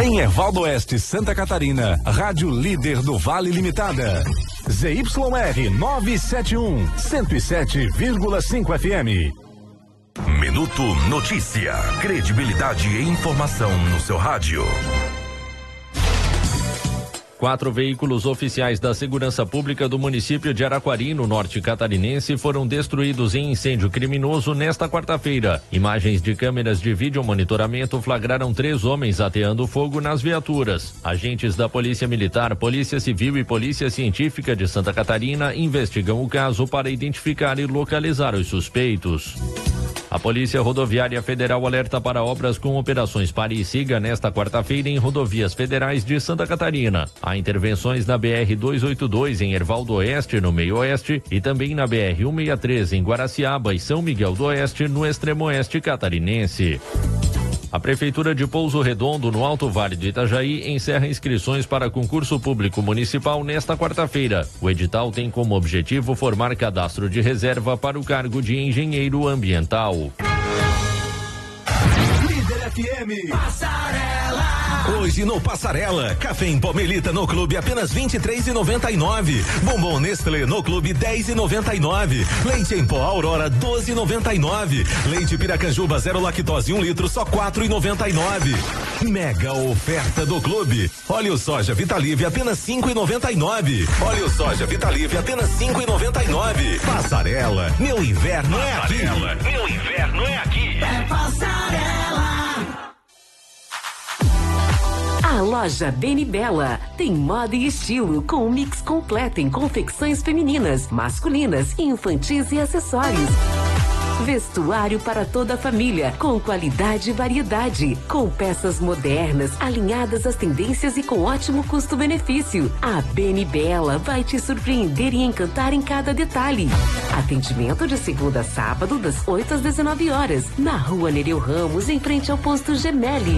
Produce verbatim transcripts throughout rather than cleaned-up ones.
Em Erval do Oeste, Santa Catarina, Rádio Líder do Vale Limitada. Z Y R novecentos e setenta e um, cento e sete vírgula cinco F M. Minuto Notícia. Credibilidade e informação no seu rádio. Quatro veículos oficiais da Segurança Pública do município de Araquari, no norte catarinense, foram destruídos em incêndio criminoso nesta quarta-feira. Imagens de câmeras de vídeo monitoramento flagraram três homens ateando fogo nas viaturas. Agentes da Polícia Militar, Polícia Civil e Polícia Científica de Santa Catarina investigam o caso para identificar e localizar os suspeitos. A Polícia Rodoviária Federal alerta para obras com operações Pare e Siga nesta quarta-feira em rodovias federais de Santa Catarina. Há intervenções na B R duzentos e oitenta e dois em Erval do Oeste, no meio oeste, e também na B R cento e sessenta e três em Guaraciaba e São Miguel do Oeste, no extremo oeste catarinense. A Prefeitura de Pouso Redondo, no Alto Vale do Itajaí, encerra inscrições para concurso público municipal nesta quarta-feira. O edital tem como objetivo formar cadastro de reserva para o cargo de engenheiro ambiental. Líder F M. Passarela. Hoje no Passarela, café em Palmelita no clube apenas vinte e três reais e noventa e nove centavos. Bombom Nestlé no clube dez reais e noventa e nove centavos. Leite em pó Aurora doze reais e noventa e nove centavos. Leite Piracanjuba zero lactose um litro só quatro reais e noventa e nove centavos. Mega oferta do clube. Óleo soja Vitalive apenas cinco reais e noventa e nove centavos. Óleo soja Vitalive apenas cinco reais e noventa e nove centavos. Passarela, meu inverno é aqui. Meu inverno é aqui. É Passarela. A loja Beni Bella tem moda e estilo com um mix completo em confecções femininas, masculinas, infantis e acessórios. Vestuário para toda a família, com qualidade e variedade, com peças modernas, alinhadas às tendências e com ótimo custo-benefício. A Beni Bella vai te surpreender e encantar em cada detalhe. Atendimento de segunda a sábado, das oito às dezenove horas, na rua Nereu Ramos, em frente ao posto Gemelli.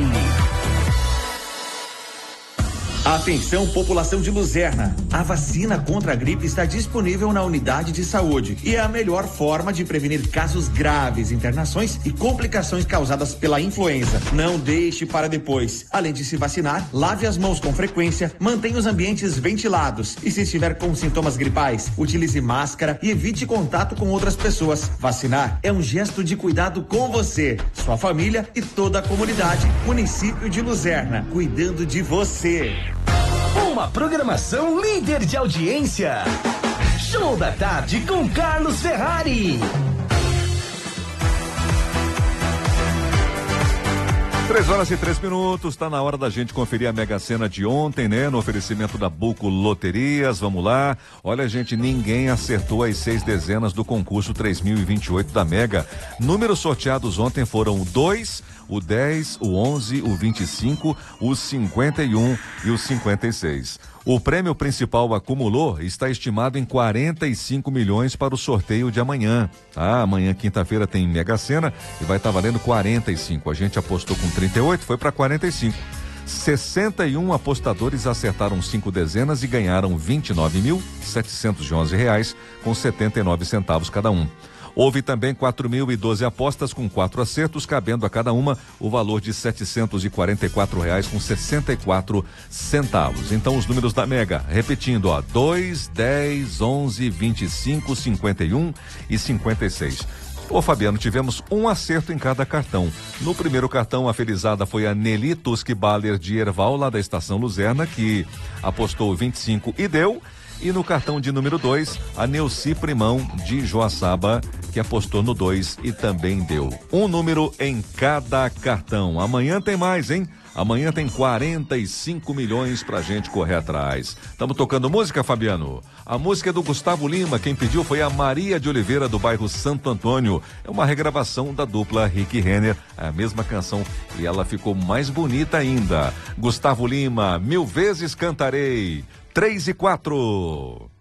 Atenção, população de Luzerna. A vacina contra a gripe está disponível na unidade de saúde e é a melhor forma de prevenir casos graves, internações e complicações causadas pela influenza. Não deixe para depois. Além de se vacinar, lave as mãos com frequência, mantenha os ambientes ventilados e se estiver com sintomas gripais, utilize máscara e evite contato com outras pessoas. Vacinar é um gesto de cuidado com você, sua família e toda a comunidade. Município de Luzerna, cuidando de você. Uma programação líder de audiência. Show da tarde com Carlos Ferrari. Três horas e três minutos, tá na hora da gente conferir a Mega Sena de ontem, né? No oferecimento da Buco Loterias, vamos lá. Olha, gente, ninguém acertou as seis dezenas do concurso três mil e vinte e oito da Mega. Números sorteados ontem foram o dois, o dez, o onze, o vinte e cinco, o cinquenta e um e o cinquenta e seis. O prêmio principal acumulou está estimado em quarenta e cinco milhões para o sorteio de amanhã. Ah, amanhã, quinta-feira, tem Mega Sena e vai estar valendo quarenta e cinco. A gente apostou com trinta e oito, foi para quarenta e cinco. sessenta e um apostadores acertaram cinco dezenas e ganharam vinte e nove mil, setecentos e onze reais com setenta e nove centavos cada um. Houve também quatro mil e doze apostas com quatro acertos, cabendo a cada uma o valor de setecentos e quarenta e quatro reais com sessenta e quatro centavos. Então os números da Mega, repetindo, ó, dois, dez, onze, vinte e cinco, cinquenta e um e cinquenta e seis. Ô Fabiano, tivemos um acerto em cada cartão. No primeiro cartão, a felizada foi a Nelly Tuski Baller de Erval, lá da Estação Luzerna, que apostou vinte e cinco e deu. E no cartão de número dois, a Neuci Primão de Joaçaba, que apostou no dois e também deu. Um número em cada cartão. Amanhã tem mais, hein? Amanhã tem quarenta e cinco milhões pra gente correr atrás. Estamos tocando música, Fabiano? A música é do Gustavo Lima, quem pediu foi a Maria de Oliveira, do bairro Santo Antônio. É uma regravação da dupla Rick Renner, a mesma canção, e ela ficou mais bonita ainda. Gustavo Lima, Mil Vezes Cantarei. Três e quatro.